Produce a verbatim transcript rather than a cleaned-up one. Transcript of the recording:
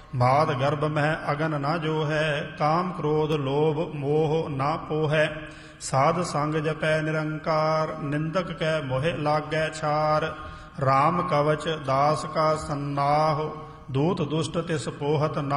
ਮਾਦ ਗਰਭ ਮਹਿ ਅਗਨ ਨਾ ਜੋ ਹੈ, ਕਾਮ ਕ੍ਰੋਧ ਲੋਭ ਮੋਹ ਨਾ ਪੋਹੈ। ਸਾਧ ਸੰਗ ਜਪੈ ਨਿਰੰਕਾਰ, ਨਿੰਦਕ ਕੈ ਮੋਹਿ ਲਾਗੈ ਛਾਰ। ਰਾਮ ਕਵਚ ਦਾਸ ਕਾ ਸੰਨਾਹੁ, ਦੂਤ ਦੁਸ਼ਟ ਤਿਸ ਪੋਹਤ ਨਾ